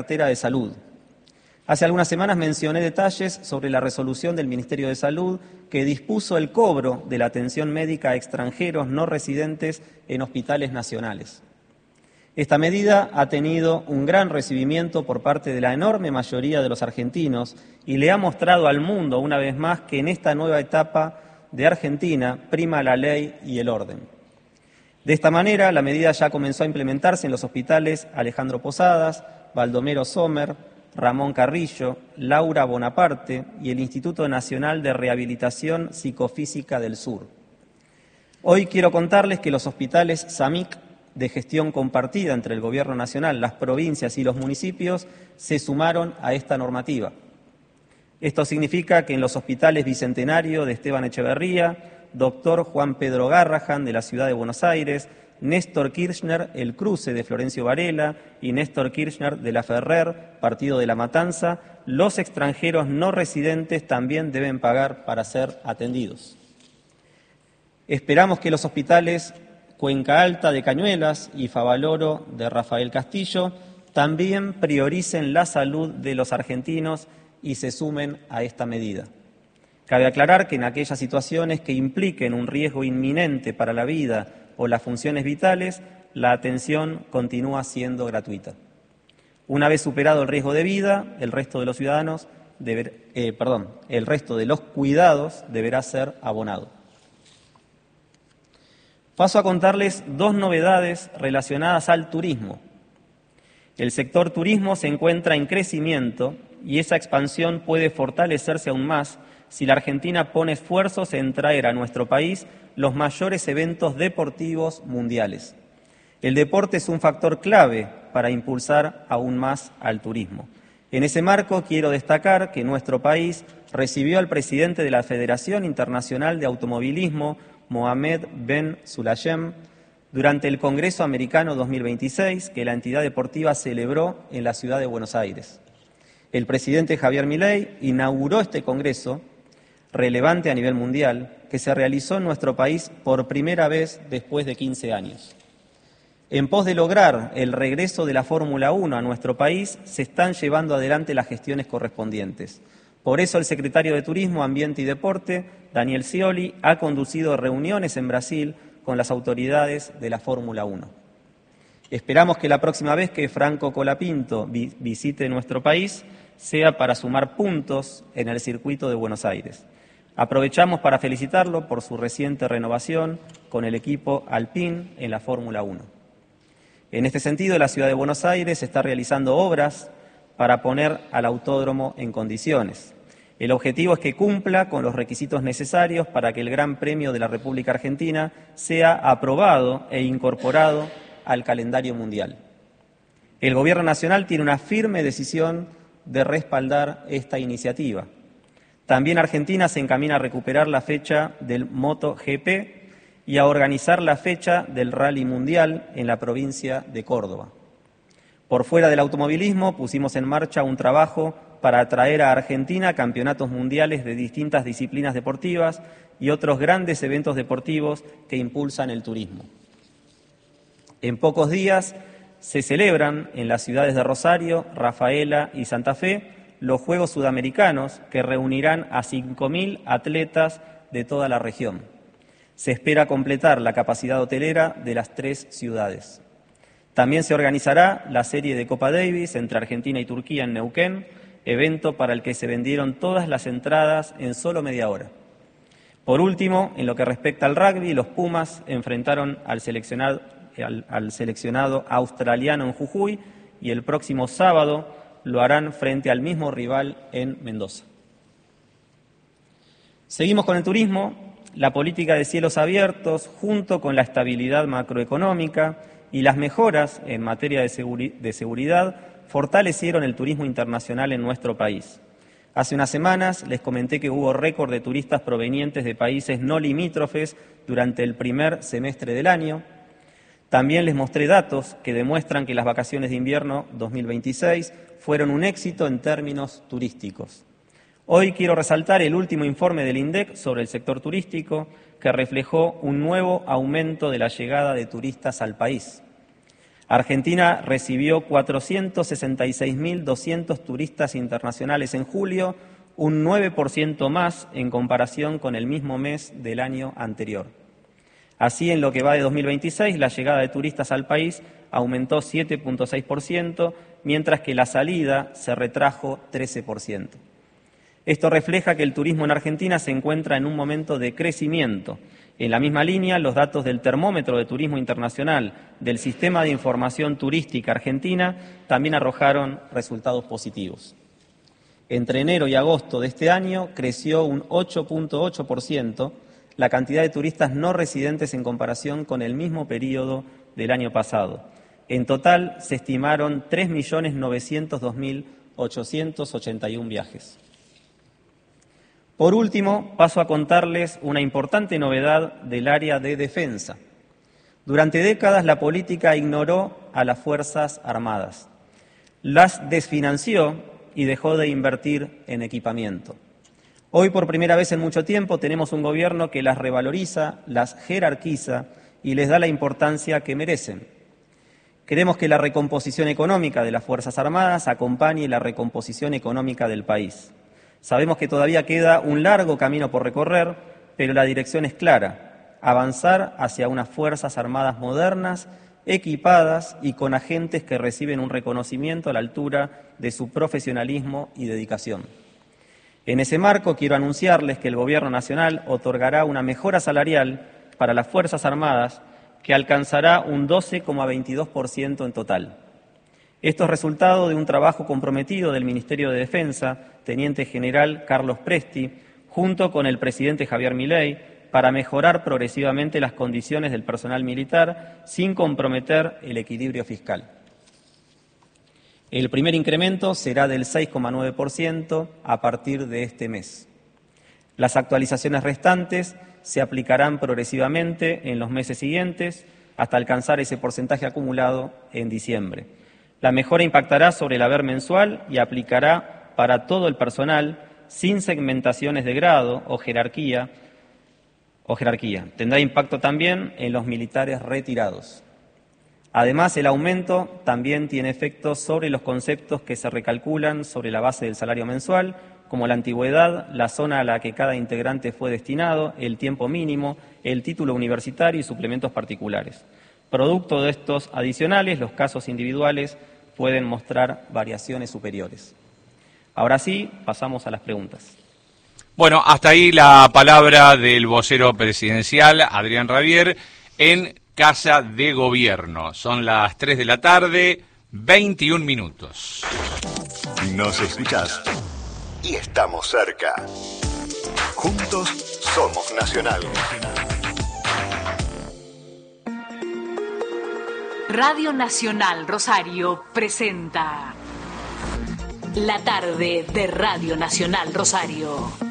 cartera de salud. Hace algunas semanas mencioné detalles sobre la resolución del Ministerio de Salud que dispuso el cobro de la atención médica a extranjeros no residentes en hospitales nacionales. Esta medida ha tenido un gran recibimiento por parte de la enorme mayoría de los argentinos y le ha mostrado al mundo una vez más que en esta nueva etapa de Argentina prima la ley y el orden. De esta manera, la medida ya comenzó a implementarse en los hospitales Alejandro Posadas, Baldomero Sommer, Ramón Carrillo, Laura Bonaparte y el Instituto Nacional de Rehabilitación Psicofísica del Sur. Hoy quiero contarles que los hospitales SAMIC, de gestión compartida entre el Gobierno Nacional, las provincias y los municipios, se sumaron a esta normativa. Esto significa que en los hospitales Bicentenario de Esteban Echeverría, Dr. Juan Pedro Garrahan de la Ciudad de Buenos Aires, Néstor Kirchner, El Cruce de Florencio Varela y Néstor Kirchner de La Ferrer, Partido de La Matanza, los extranjeros no residentes también deben pagar para ser atendidos. Esperamos que los hospitales Cuenca Alta de Cañuelas y Favaloro de Rafael Castillo también prioricen la salud de los argentinos y se sumen a esta medida. Cabe aclarar que en aquellas situaciones que impliquen un riesgo inminente para la vida o las funciones vitales, la atención continúa siendo gratuita. Una vez superado el riesgo de vida, el resto de los cuidados deberá ser abonado. Paso a contarles dos novedades relacionadas al turismo. El sector turismo se encuentra en crecimiento y esa expansión puede fortalecerse aún más si la Argentina pone esfuerzos en traer a nuestro país los mayores eventos deportivos mundiales. El deporte es un factor clave para impulsar aún más al turismo. En ese marco quiero destacar que nuestro país recibió al presidente de la Federación Internacional de Automovilismo, Mohamed Ben Sulayem, durante el Congreso Americano 2026 que la entidad deportiva celebró en la ciudad de Buenos Aires. El presidente Javier Milei inauguró este congreso relevante a nivel mundial que se realizó en nuestro país por primera vez después de 15 años. En pos de lograr el regreso de la Fórmula 1 a nuestro país, se están llevando adelante las gestiones correspondientes. Por eso el secretario de Turismo, Ambiente y Deporte, Daniel Scioli, ha conducido reuniones en Brasil con las autoridades de la Fórmula 1. Esperamos que la próxima vez que Franco Colapinto visite nuestro país sea para sumar puntos en el circuito de Buenos Aires. Aprovechamos para felicitarlo por su reciente renovación con el equipo Alpine en la Fórmula 1. En este sentido, la ciudad de Buenos Aires está realizando obras para poner al autódromo en condiciones. El objetivo es que cumpla con los requisitos necesarios para que el Gran Premio de la República Argentina sea aprobado e incorporado al calendario mundial. El Gobierno Nacional tiene una firme decisión de respaldar esta iniciativa. También Argentina se encamina a recuperar la fecha del MotoGP y a organizar la fecha del Rally Mundial en la provincia de Córdoba. Por fuera del automovilismo, pusimos en marcha un trabajo para atraer a Argentina campeonatos mundiales de distintas disciplinas deportivas y otros grandes eventos deportivos que impulsan el turismo. En pocos días se celebran en las ciudades de Rosario, Rafaela y Santa Fe los Juegos Sudamericanos que reunirán a 5.000 atletas de toda la región. Se espera completar la capacidad hotelera de las 3 ciudades. También se organizará la serie de Copa Davis entre Argentina y Turquía en Neuquén, evento para el que se vendieron todas las entradas en solo media hora. Por último, en lo que respecta al rugby, los Pumas enfrentaron al seleccionado australiano en Jujuy y el próximo sábado lo harán frente al mismo rival en Mendoza. Seguimos con el turismo. La política de cielos abiertos, junto con la estabilidad macroeconómica y las mejoras en materia de seguridad, fortalecieron el turismo internacional en nuestro país. Hace unas semanas les comenté que hubo récord de turistas provenientes de países no limítrofes durante el primer semestre del año. También les mostré datos que demuestran que las vacaciones de invierno 2026 fueron un éxito en términos turísticos. Hoy quiero resaltar el último informe del INDEC sobre el sector turístico, que reflejó un nuevo aumento de la llegada de turistas al país. Argentina recibió 466.200 turistas internacionales en julio, un 9% más en comparación con el mismo mes del año anterior. Así, en lo que va de 2026, la llegada de turistas al país aumentó 7,6%, mientras que la salida se retrajo 13%. Esto refleja que el turismo en Argentina se encuentra en un momento de crecimiento. En la misma línea, los datos del Termómetro de Turismo Internacional del Sistema de Información Turística Argentina también arrojaron resultados positivos. Entre enero y agosto de este año creció un 8,8% la cantidad de turistas no residentes en comparación con el mismo periodo del año pasado. En total se estimaron 3.902.881 viajes. Por último, paso a contarles una importante novedad del área de defensa. Durante décadas la política ignoró a las Fuerzas Armadas, las desfinanció y dejó de invertir en equipamiento. Hoy, por primera vez en mucho tiempo, tenemos un gobierno que las revaloriza, las jerarquiza y les da la importancia que merecen. Queremos que la recomposición económica de las Fuerzas Armadas acompañe la recomposición económica del país. Sabemos que todavía queda un largo camino por recorrer, pero la dirección es clara: avanzar hacia unas Fuerzas Armadas modernas, equipadas y con agentes que reciben un reconocimiento a la altura de su profesionalismo y dedicación. En ese marco, quiero anunciarles que el Gobierno Nacional otorgará una mejora salarial para las Fuerzas Armadas que alcanzará un 12,22% en total. Esto es resultado de un trabajo comprometido del Ministerio de Defensa, Teniente General Carlos Presti, junto con el presidente Javier Milei, para mejorar progresivamente las condiciones del personal militar sin comprometer el equilibrio fiscal. El primer incremento será del 6,9% a partir de este mes. Las actualizaciones restantes se aplicarán progresivamente en los meses siguientes hasta alcanzar ese porcentaje acumulado en diciembre. La mejora impactará sobre el haber mensual y aplicará para todo el personal sin segmentaciones de grado o jerarquía. Tendrá impacto también en los militares retirados. Además, el aumento también tiene efectos sobre los conceptos que se recalculan sobre la base del salario mensual, como la antigüedad, la zona a la que cada integrante fue destinado, el tiempo mínimo, el título universitario y suplementos particulares. Producto de estos adicionales, los casos individuales pueden mostrar variaciones superiores. Ahora sí, pasamos a las preguntas. Bueno, hasta ahí la palabra del vocero presidencial, Adrián Rabier, en Casa de Gobierno. Son las 3 de la tarde, 21 minutos. Nos escuchás y estamos cerca. Juntos somos Nacional. Radio Nacional Rosario presenta La tarde de Radio Nacional Rosario.